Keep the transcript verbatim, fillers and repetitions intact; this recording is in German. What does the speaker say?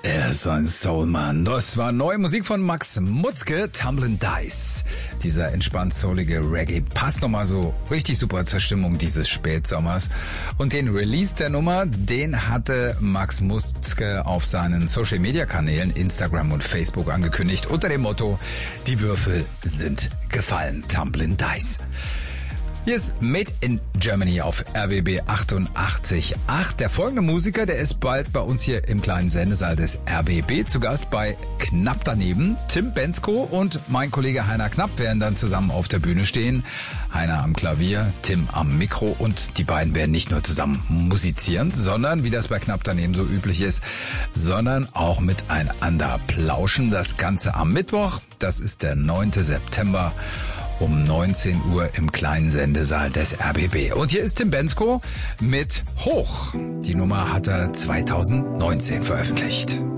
Er ist ein Soulmann. Das war neue Musik von Max Mutzke, Tumblin' Dice. Dieser entspannt soulige Reggae passt nochmal so richtig super zur Stimmung dieses Spätsommers. Und den Release der Nummer, den hatte Max Mutzke auf seinen Social-Media-Kanälen Instagram und Facebook angekündigt unter dem Motto: Die Würfel sind gefallen, Tumblin' Dice. Hier ist Made in Germany auf R B B achtundachtzig Komma acht. Der folgende Musiker, der ist bald bei uns hier im kleinen Sendesaal des R B B zu Gast bei Knapp daneben. Tim Bendzko und mein Kollege Heiner Knapp werden dann zusammen auf der Bühne stehen. Heiner am Klavier, Tim am Mikro, und die beiden werden nicht nur zusammen musizieren, sondern, wie das bei Knapp daneben so üblich ist, sondern auch miteinander plauschen. Das Ganze am Mittwoch, das ist der neunte September. Um neunzehn Uhr im kleinen Sendesaal des R B B. Und hier ist Tim Bendzko mit Hoch. Die Nummer hat er zweitausendneunzehn veröffentlicht.